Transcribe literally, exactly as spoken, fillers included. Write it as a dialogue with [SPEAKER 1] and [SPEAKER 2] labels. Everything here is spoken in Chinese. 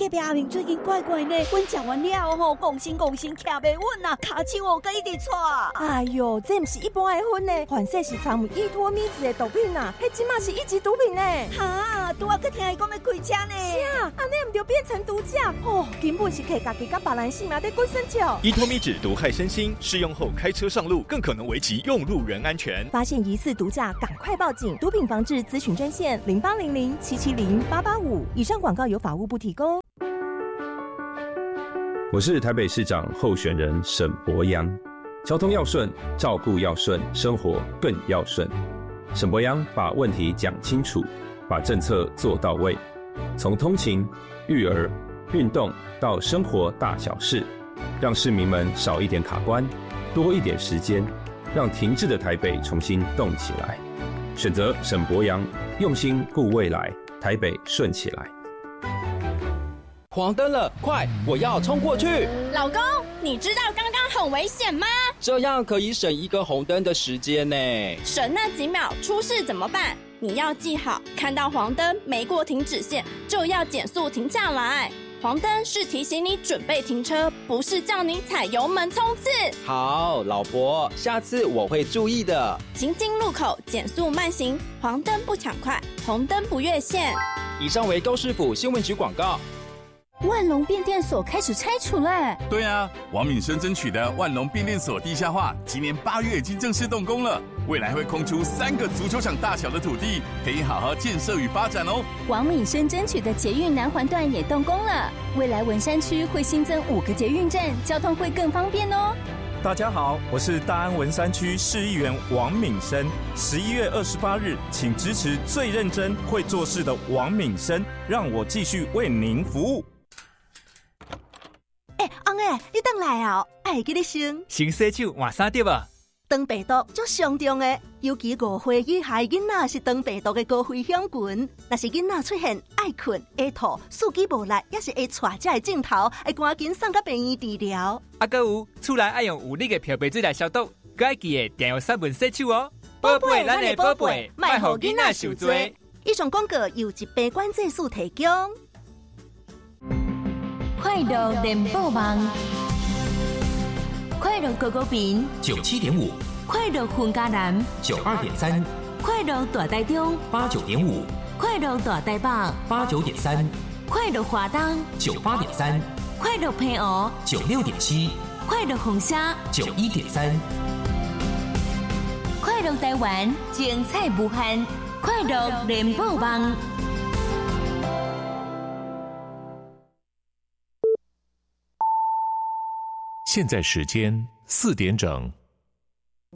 [SPEAKER 1] 隔壁阿明最近怪怪呢，阮食完了吼，讲心讲心徛袂稳啊，骹手哦，佮一直喘。
[SPEAKER 2] 哎哟，这不是一般的薰呢，反正是掺有依托咪子的毒品啊，迄即马是一级毒品呢。
[SPEAKER 1] 哈，拄啊佮听伊讲要开车呢。
[SPEAKER 2] 是啊，安尼唔就变成毒驾哦，根本是摕家己甲别人性命在滚生笑。
[SPEAKER 3] 依托咪酯毒害身心，适用后开车上路更可能危及用路人安全。
[SPEAKER 2] 发现疑似毒驾，赶快报警！毒品防治咨询专线零八零零七七零八八五。以上广告由法务部提供。
[SPEAKER 4] 我是台北市长候选人沈伯洋。交通要顺，照顾要顺，生活更要顺。沈伯洋把问题讲清楚，把政策做到位，从通勤、育儿、运动到生活大小事，让市民们少一点卡关，多一点时间，让停滞的台北重新动起来。选择沈伯洋，用心顾未来，台北顺起来。
[SPEAKER 5] 黄灯了，快，我要冲过去！
[SPEAKER 6] 老公，你知道刚刚很危险吗？
[SPEAKER 5] 这样可以省一个红灯的时间呢。
[SPEAKER 6] 省那几秒，出事怎么办？你要记好，看到黄灯没过停止线，就要减速停下来。黄灯是提醒你准备停车，不是叫你踩油门冲刺。
[SPEAKER 5] 好，老婆，下次我会注意的。
[SPEAKER 6] 行经路口减速慢行，黄灯不抢快，红灯不越线。
[SPEAKER 5] 以上为高市府新闻局广告。
[SPEAKER 7] 万隆变电所开始拆除了。
[SPEAKER 8] 对啊，王敏生争取的万隆变电所地下化，今年八月已经正式动工了，未来会空出三个足球场大小的土地，可以好好建设与发展哦。
[SPEAKER 7] 王敏生争取的捷运南环段也动工了，未来文山区会新增五个捷运站，交通会更方便哦。
[SPEAKER 9] 大家好，我是大安文山区市议员王敏生。十一月二十八日，请支持最认真会做事的王敏生，让我继续为您服务。
[SPEAKER 1] 哎、欸，翁诶，你等来哦，爱记得先。
[SPEAKER 10] 先洗手，换衫对吧？
[SPEAKER 1] 长病毒足上重的，尤其误会以害囡仔是长病毒的高危险群。若是囡仔出现爱困、会吐、四肢无力，也是会带这个镜头，会赶紧送到病院治疗。
[SPEAKER 10] 啊，还有厝内爱用有力的漂白水来消毒，还要记得定用杀蚊洗手哦。宝贝，咱的宝贝，莫互囡仔受罪。
[SPEAKER 1] 以上广告由一杯关节素提供。
[SPEAKER 7] 快乐联播网，快乐狗狗饼
[SPEAKER 11] 九七点五，
[SPEAKER 7] 快乐混家男
[SPEAKER 11] 九二点三，
[SPEAKER 7] 快乐大台中
[SPEAKER 11] 八九点五，
[SPEAKER 7] 快乐大台北
[SPEAKER 11] 八九点三，
[SPEAKER 7] 快乐华东
[SPEAKER 11] 九八点三，
[SPEAKER 7] 快乐平湖
[SPEAKER 11] 九六点七，
[SPEAKER 7] 快乐红虾
[SPEAKER 11] 九一点三，
[SPEAKER 7] 快乐台湾精彩无限，快乐联播网。
[SPEAKER 12] 现在时间四点整。